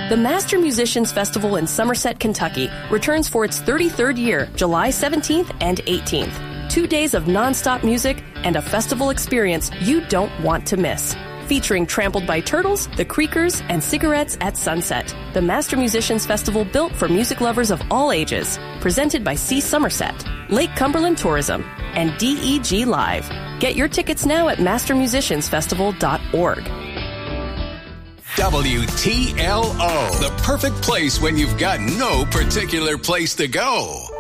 The Master Musicians Festival in Somerset, Kentucky returns for its 33rd year, July 17th and 18th. 2 days of nonstop music and a festival experience you don't want to miss. Featuring Trampled by Turtles, The Creakers, and Cigarettes at Sunset. The Master Musicians Festival built for music lovers of all ages. Presented by C. Somerset, Lake Cumberland Tourism, and DEG Live. Get your tickets now at mastermusiciansfestival.org. WTLO, the perfect place when you've got no particular place to go.